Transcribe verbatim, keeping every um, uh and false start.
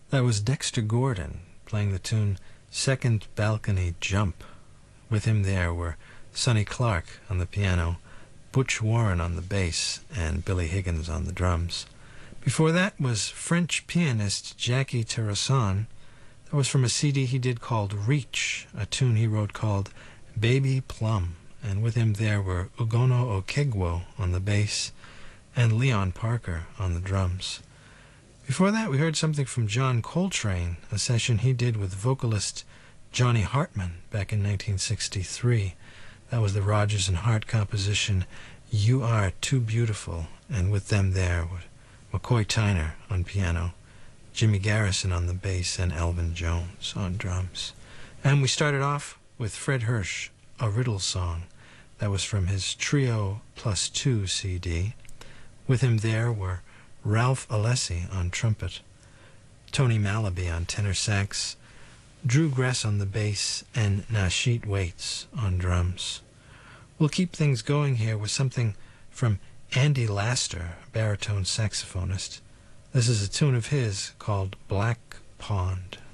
That was Dexter Gordon playing the tune Second Balcony Jump. With him there were Sonny Clark on the piano, Butch Warren on the bass, and Billy Higgins on the drums. Before that was French pianist Jackie Terrasson. That was from a C D he did called Reach, a tune he wrote called Baby Plum. And with him there were Ugono Okegwo on the bass and Leon Parker on the drums. Before that, we heard something from John Coltrane, a session he did with vocalist Johnny Hartman back in nineteen sixty-three. That was the Rodgers and Hart composition, You Are Too Beautiful, and with them there were McCoy Tyner on piano, Jimmy Garrison on the bass, and Elvin Jones on drums. And we started off with Fred Hirsch, A Riddle Song. That was from his Trio Plus Two C D. With him there were Ralph Alessi on trumpet, Tony Malaby on tenor sax, Drew Gress on the bass, and Nasheet Waits on drums. We'll keep things going here with something from Andy Laster, baritone saxophonist. This is a tune of his called Black Pond.